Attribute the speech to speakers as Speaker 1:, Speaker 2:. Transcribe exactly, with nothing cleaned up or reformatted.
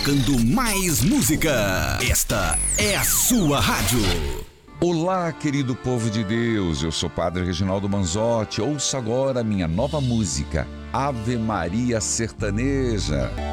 Speaker 1: tocando mais música. Esta é a sua rádio.
Speaker 2: Olá, querido povo de Deus, eu sou Padre Reginaldo Manzotti. Ouça agora a minha nova música, Ave Maria Sertaneja.